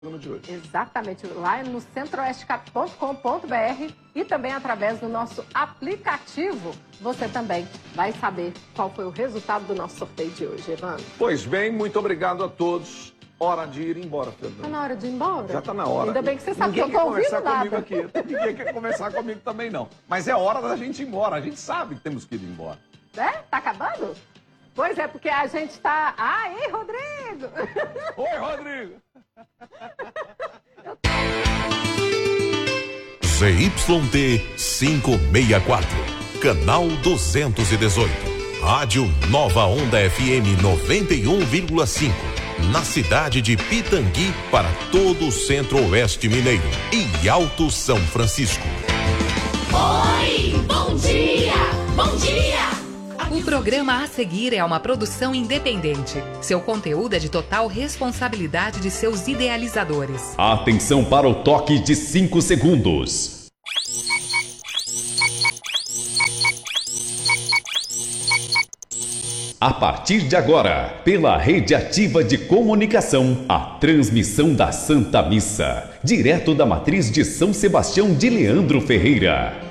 de hoje. Exatamente, lá no centroestecap.com.br e também através do nosso aplicativo, você também vai saber qual foi o resultado do nosso sorteio de hoje, Evandro. Pois bem, muito obrigado a todos. Hora de ir embora, Fernando. Tá na hora de ir embora? Já tá na hora. Ainda bem que você sabe Ninguém que eu tô ouvindo quer conversar comigo nada. aqui. Ninguém quer conversar comigo também, não. Mas é hora da gente ir embora. A gente sabe que temos que ir embora. É? Tá acabando? Pois é, porque a gente tá... Aí, Rodrigo! Oi, Rodrigo! ZYT 564, canal 218, Rádio Nova Onda FM 91,5, na cidade de Pitangui para todo o Centro-Oeste Mineiro e Alto São Francisco. Oi, bom dia, bom dia! O programa a seguir é uma produção independente. Seu conteúdo é de total responsabilidade de seus idealizadores. Atenção para o toque de 5 segundos. A partir de agora, pela Rede Ativa de Comunicação, a transmissão da Santa Missa, direto da matriz de São Sebastião de Leandro Ferreira.